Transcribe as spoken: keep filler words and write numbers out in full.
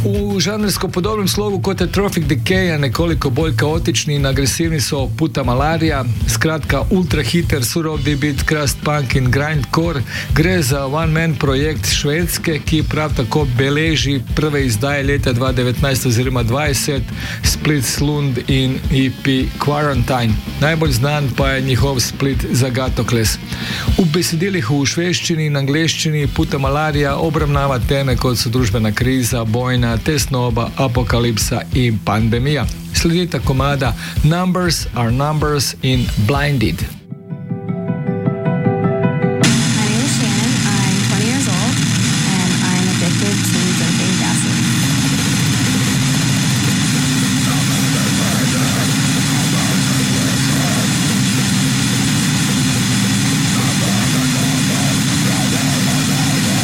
V žanrsko podobnem slogu kot je Trophic Decay, nekoliko bolj kaotični in agresivni so Puta Malaria, skratka ultrahiter, surov beat, crust punk in grindcore. Gre za one-man projekt Švedske, ki prav tako beleži prve izdaje leta dva tisoč devetnajst oziroma dvajset, split Slund in E P Quarantine. Najbolj znan pa je njihov split Zagatokles. V besedilih v švedščini in angleščini Puta Malaria obravnava teme kot so družbena kriza, bojna, tesnoba, apokalipsa in pandemija. Sledita komada Numbers are Numbers in Blinded.